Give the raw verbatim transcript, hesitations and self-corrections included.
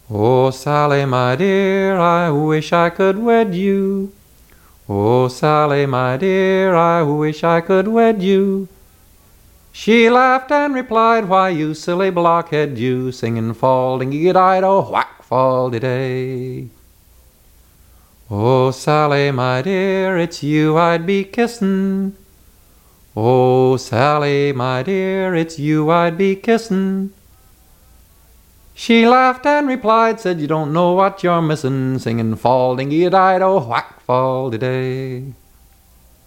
Oh, Sally, my dear, I wish I could wed you. Oh, Sally, my dear, I wish I could wed you. She laughed and replied, why, you silly blockhead, you, singing fall, dingy-dido, whack, fall-de-day. Oh, Sally, my dear, it's you I'd be kissin'. Oh, Sally, my dear, it's you I'd be kissin'. She laughed and replied, said, you don't know what you're missin', singing fall, dingy-dido, whack, fall-de-day.